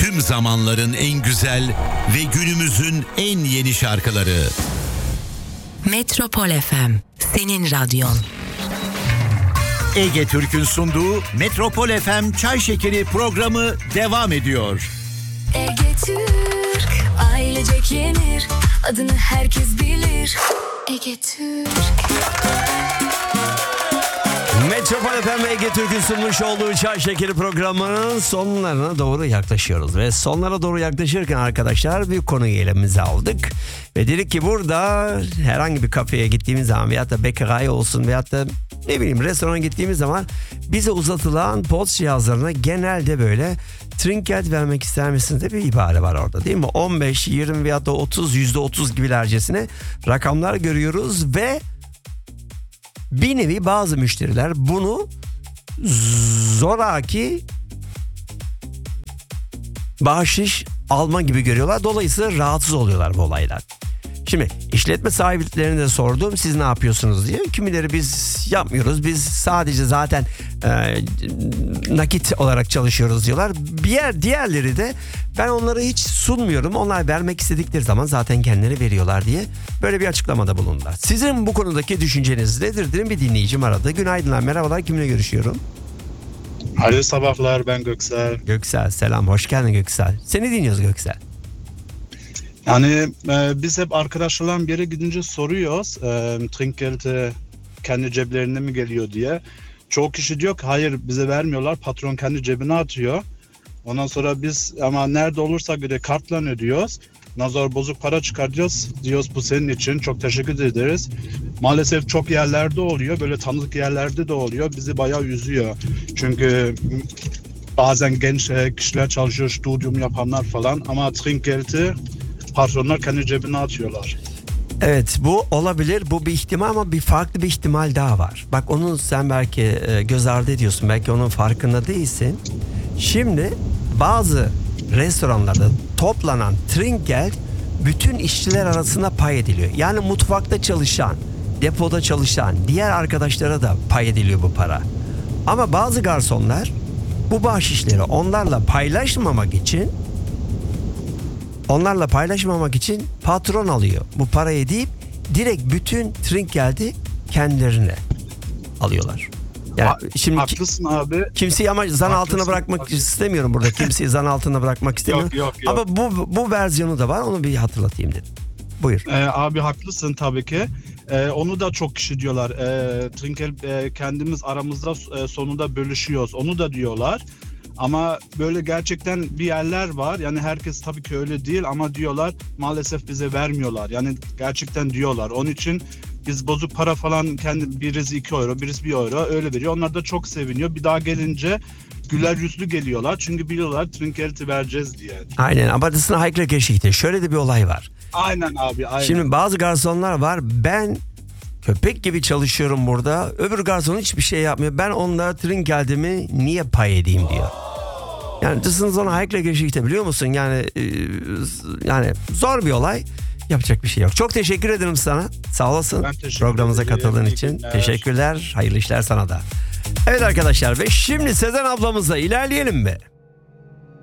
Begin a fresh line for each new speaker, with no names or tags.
Tüm zamanların en güzel ve günümüzün en yeni şarkıları.
Metropol FM, senin radyon.
Ege Türk'ün sunduğu Metropol FM Çay Şekeri programı devam ediyor.
Ege Türk, ailecek yenir, adını herkes bilir. Ege Türk.
Metropol FM Ege Türk'ün sunmuş olduğu Çay Şekeri programının sonlarına doğru yaklaşıyoruz. Ve sonlara doğru yaklaşırken arkadaşlar bir konuyu elimize aldık. Ve dedik ki burada herhangi bir kafeye gittiğimiz zaman veyahut da bekaya olsun veyahut da ne bileyim restorana gittiğimiz zaman bize uzatılan POS cihazlarına genelde böyle trinket vermek ister misiniz de bir ibare var orada değil mi? 15, 20 veyahut da 30, %30 gibilercesine rakamlar görüyoruz ve bir nevi bazı müşteriler bunu zoraki bahşiş alma gibi görüyorlar. Dolayısıyla rahatsız oluyorlar bu olaylar. Şimdi işletme sahiplerine de sordum, siz ne yapıyorsunuz diye. Kimileri biz yapmıyoruz, biz sadece zaten nakit olarak çalışıyoruz diyorlar. Diğerleri de ben onları hiç sunmuyorum, onlar vermek istedikleri zaman zaten kendileri veriyorlar diye böyle bir açıklamada bulundular. Sizin bu konudaki düşünceniz nedir dedim, bir dinleyicim aradı. Günaydınlar, merhabalar, kiminle görüşüyorum?
Hayırlı sabahlar, ben Göksel.
Göksel selam, hoş geldin Göksel. Seni dinliyoruz Göksel.
Yani biz hep arkadaşlarla bir yere gidince soruyoruz trinkgelti kendi ceplerine mi geliyor diye. Çoğu kişi diyor ki hayır bize vermiyorlar, patron kendi cebine atıyor. Ondan sonra biz ama nerede olursa göre kartla ödüyoruz. Nazar bozuk para çıkartıyoruz, diyoruz bu senin için, çok teşekkür ederiz. Maalesef çok yerlerde oluyor, böyle tanıdık yerlerde de oluyor, bizi bayağı üzüyor. Çünkü bazen genç kişiler çalışıyor, studium yapanlar falan ama trinkgelti patronlar kendi cebine atıyorlar.
Evet, bu olabilir, bu bir ihtimal ama bir farklı bir ihtimal daha var. Bak onu sen belki göz ardı ediyorsun, belki onun farkında değilsin. Şimdi bazı restoranlarda toplanan trinkgelt bütün işçiler arasında pay ediliyor. Yani mutfakta çalışan, depoda çalışan diğer arkadaşlara da pay ediliyor bu para. Ama bazı garsonlar bu bahşişleri onlarla paylaşmamak için patron alıyor bu parayı deyip direkt bütün trinkgelti kendilerine alıyorlar. Yani şimdi
haklısın abi.
Kimseyi ama zan altına bırakmak istemiyorum burada. Kimseyi zan altına bırakmak istemiyorum.
Yok.
Ama bu versiyonu da var. Onu bir hatırlatayım dedim. Buyur.
Abi haklısın tabii ki. Onu da çok kişi diyorlar. Trinkgelt kendimiz aramızda sonunda bölüşüyoruz. Onu da diyorlar. Ama böyle gerçekten bir yerler var. Yani herkes tabii ki öyle değil ama diyorlar maalesef bize vermiyorlar. Yani gerçekten diyorlar. Onun için biz bozuk para falan birisi 2 euro, birisi 1 euro öyle veriyor. Onlar da çok seviniyor. Bir daha gelince güler yüzlü geliyorlar. Çünkü biliyorlar trinkgelti vereceğiz diye.
Aynen. Aber das ist eine heikle Geschichte. Şöyle de bir olay var.
Aynen abi, aynen.
Şimdi bazı garsonlar var. Ben köpek gibi çalışıyorum burada. Öbür garson hiçbir şey yapmıyor. Ben onlara trinkgeltimi niye pay edeyim diyor. Yani das ist so eine heikle Geschichte, biliyor musun? Yani zor bir olay. Yapacak bir şey yok. Çok teşekkür ederim sana. Sağ olasın. Programımıza katıldığın için. Teşekkürler. Hayırlı işler sana da. Evet arkadaşlar ve şimdi Sezen ablamızla ilerleyelim mi?